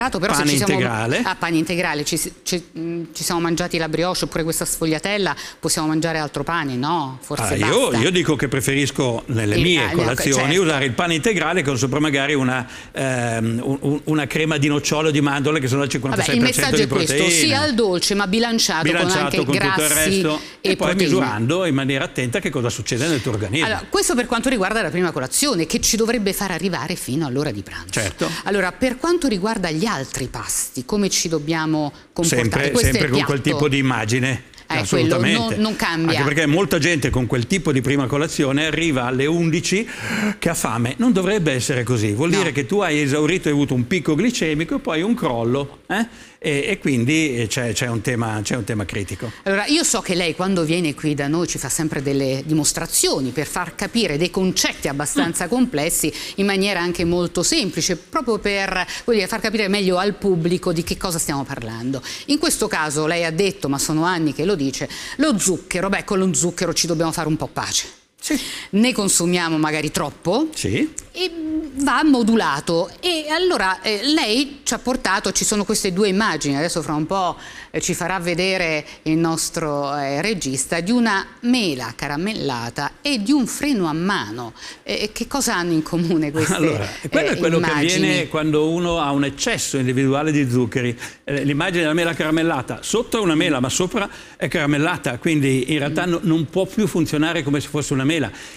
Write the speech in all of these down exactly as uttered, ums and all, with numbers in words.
Però pane se ci siamo, integrale. ah, pane integrale, ci, ci, ci siamo mangiati la brioche oppure questa sfogliatella, possiamo mangiare altro pane? No, forse ah, basta. Io, io dico che preferisco nelle il, mie ah, colazioni certo. usare il pane integrale con sopra magari una, ehm, un, una crema di nocciolo o di mandorle che sono al cinquantasei per cento di proteine. Il messaggio è questo, sia al dolce ma bilanciato, bilanciato con anche con grassi tutto il resto, e, e poi proteine. misurando in maniera attenta che cosa succede nel tuo organismo. Allora, questo per quanto riguarda la prima colazione, che ci dovrebbe far arrivare fino all'ora di pranzo. Certo. Allora, per quanto riguarda gli altri pasti, come ci dobbiamo comportare? Sempre, sempre con quel tipo di immagine. Eh, assolutamente, non, non cambia. Anche perché molta gente con quel tipo di prima colazione arriva alle undici che ha fame. Non dovrebbe essere così, vuol no. dire che tu hai esaurito, hai avuto un picco glicemico e poi un crollo, eh? e, e quindi c'è, c'è, un tema, c'è un tema critico. Allora, io so che lei quando viene qui da noi ci fa sempre delle dimostrazioni per far capire dei concetti abbastanza mm. complessi in maniera anche molto semplice, proprio per vuol dire, far capire meglio al pubblico di che cosa stiamo parlando. In questo caso lei ha detto, ma sono anni che lo dice, lo zucchero, beh, con lo zucchero ci dobbiamo fare un po' pace. Sì. Ne consumiamo magari troppo sì. e va modulato. E allora eh, lei ci ha portato, ci sono queste due immagini, adesso fra un po' eh, ci farà vedere il nostro eh, regista, di una mela caramellata e di un freno a mano. Eh, che cosa hanno in comune queste allora, quello eh, è quello immagini? che avviene quando uno ha un eccesso individuale di zuccheri. Eh, l'immagine della mela caramellata, sotto è una mela ma sopra è caramellata, quindi in realtà mm. no, non può più funzionare come se fosse una mela.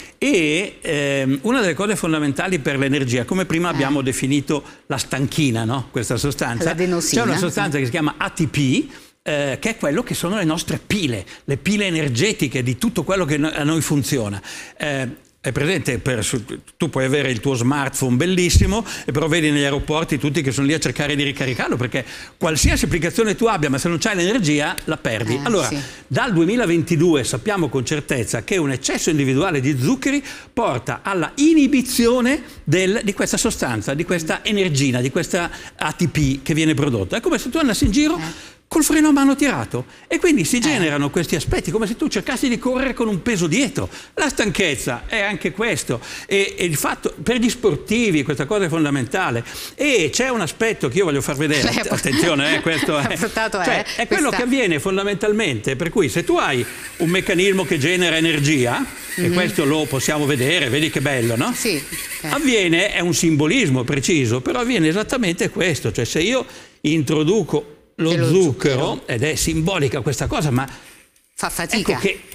E ehm, una delle cose fondamentali per l'energia, come prima eh. abbiamo definito la stanchina, no? Questa sostanza, c'è una sostanza che si chiama A T P, eh, che è quello che sono le nostre pile, le pile energetiche di tutto quello che a noi funziona. Eh, È presente, per, tu puoi avere il tuo smartphone bellissimo, e però vedi negli aeroporti tutti che sono lì a cercare di ricaricarlo, perché qualsiasi applicazione tu abbia, ma se non c'hai l'energia, la perdi. Eh, allora, sì. dal duemilaventidue sappiamo con certezza che un eccesso individuale di zuccheri porta alla inibizione del, di questa sostanza, di questa energina, di questa A T P che viene prodotta. È come se tu andassi in giro eh. col freno a mano tirato, e quindi si generano eh. questi aspetti come se tu cercassi di correre con un peso dietro. La stanchezza è anche questo, e, e il fatto per gli sportivi questa cosa è fondamentale. E c'è un aspetto che io voglio far vedere, attenzione, eh, questo è, cioè, è quello questa... che avviene fondamentalmente, per cui se tu hai un meccanismo che genera energia, mm-hmm. e questo lo possiamo vedere, vedi che bello, no? Sì. Okay. Avviene, è un simbolismo preciso, però avviene esattamente questo, cioè se io introduco lo, lo zucchero, zucchero, ed è simbolica questa cosa, ma fa fatica. Ecco che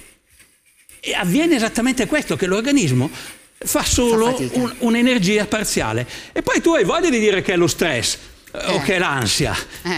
avviene esattamente questo, che l'organismo fa solo fa un, un'energia parziale, e poi tu hai voglia di dire che è lo stress eh. o che è l'ansia,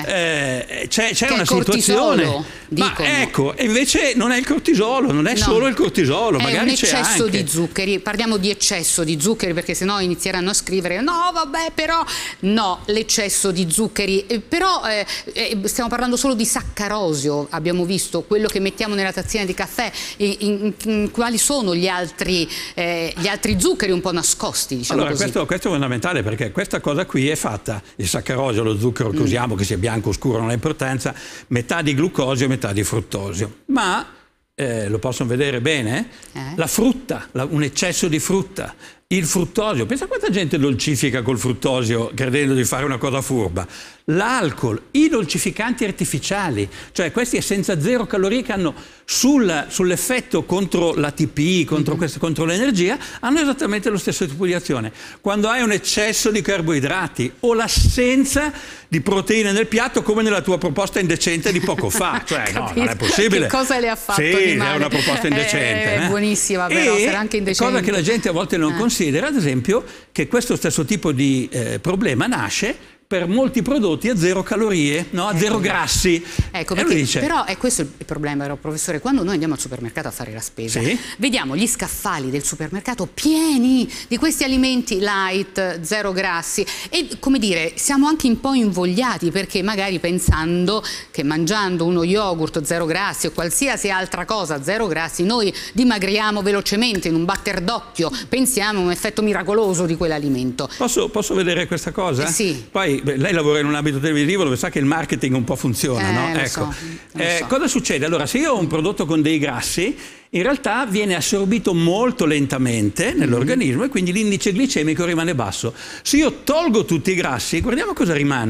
eh. eh, c'è, c'è una situazione, ma ecco, e invece non è il cortisolo, non è no. solo il cortisolo, è magari un c'è eccesso anche di zuccheri. Parliamo di eccesso di zuccheri, perché sennò inizieranno a scrivere no vabbè però no, l'eccesso di zuccheri, eh, però eh, eh, stiamo parlando solo di saccarosio, abbiamo visto quello che mettiamo nella tazzina di caffè, in, in, in quali sono gli altri, eh, gli altri zuccheri un po' nascosti, diciamo allora così. Questo, questo è fondamentale, perché questa cosa qui è fatta, il saccarosio, lo zucchero che mm. usiamo, che sia bianco o scuro non ha importanza, metà di glucosio e metà di fruttosio, ma eh, lo possono vedere bene, eh? la frutta, la, un eccesso di frutta, il fruttosio, pensa quanta gente dolcifica col fruttosio credendo di fare una cosa furba, l'alcol, i dolcificanti artificiali, cioè questi senza zero calorie che hanno sul, sull'effetto contro l'A T P, contro, mm-hmm. contro l'energia, hanno esattamente lo stesso tipo di azione. Quando hai un eccesso di carboidrati o l'assenza di proteine nel piatto, come nella tua proposta indecente di poco fa, cioè no, non è possibile. Che cosa le ha fatto sì, di male? È una proposta indecente. È eh? buonissima, però e sarà anche indecente. Cosa che la gente a volte non eh. considera, ad esempio, che questo stesso tipo di eh, problema nasce per molti prodotti a zero calorie, no? a ecco. zero grassi. Ecco, perché, dice... però è questo il problema, però, professore, quando noi andiamo al supermercato a fare la spesa, sì? vediamo gli scaffali del supermercato pieni di questi alimenti light, zero grassi, e come dire, siamo anche un po' invogliati, perché magari pensando che mangiando uno yogurt zero grassi o qualsiasi altra cosa zero grassi, noi dimagriamo velocemente in un batter d'occhio, pensiamo a un effetto miracoloso di quell'alimento. Posso, posso vedere questa cosa? Eh, sì. Poi beh, lei lavora in un ambito televisivo dove sa che il marketing un po' funziona, eh, no? Lo ecco. so, lo eh, so. Cosa succede? Allora, se io ho un prodotto con dei grassi, in realtà viene assorbito molto lentamente nell'organismo, mm-hmm. e quindi l'indice glicemico rimane basso. Se io tolgo tutti i grassi, guardiamo cosa rimane.